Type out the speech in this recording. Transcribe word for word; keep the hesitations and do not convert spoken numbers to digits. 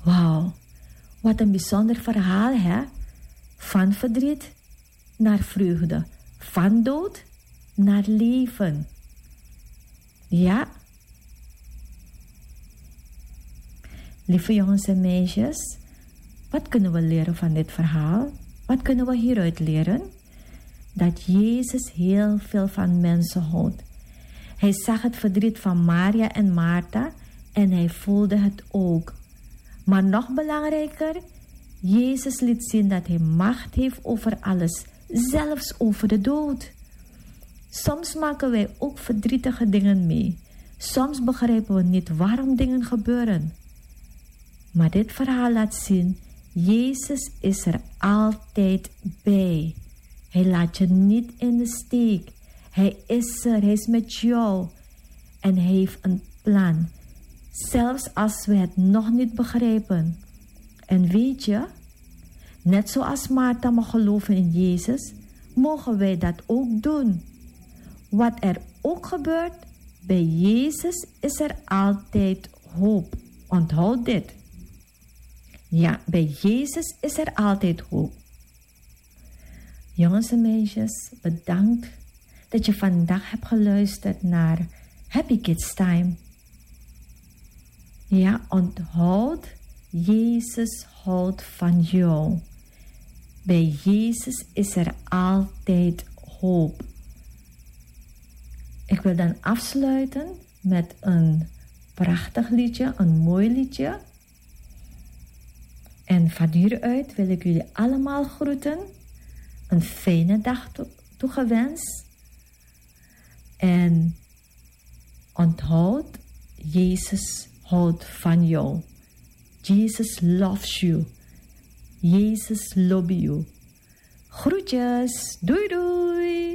Wauw, wat een bijzonder verhaal, hè? Van verdriet naar vreugde, van dood naar leven. Ja. Lieve jongens en meisjes, wat kunnen we leren van dit verhaal? Wat kunnen we hieruit leren? Dat Jezus heel veel van mensen houdt. Hij zag het verdriet van Maria en Martha en hij voelde het ook. Maar nog belangrijker, Jezus liet zien dat hij macht heeft over alles, zelfs over de dood. Soms maken wij ook verdrietige dingen mee. Soms begrijpen we niet waarom dingen gebeuren. Maar dit verhaal laat zien, Jezus is er altijd bij. Hij laat je niet in de steek. Hij is er, hij is met jou. En hij heeft een plan. Zelfs als we het nog niet begrijpen. En weet je, net zoals Martha mag geloven in Jezus, mogen wij dat ook doen. Wat er ook gebeurt, bij Jezus is er altijd hoop. Onthoud dit. Ja, bij Jezus is er altijd hoop. Jongens en meisjes, bedankt dat je vandaag hebt geluisterd naar Happy Kids Time. Ja, onthoud, Jezus houdt van jou. Bij Jezus is er altijd hoop. Ik wil dan afsluiten met een prachtig liedje, een mooi liedje. En van hieruit wil ik jullie allemaal groeten. Een fijne dag toe- toegewenst. En onthoud, Jezus houdt van jou. Jesus loves you. Jesus loves you. Groetjes. Doei doei.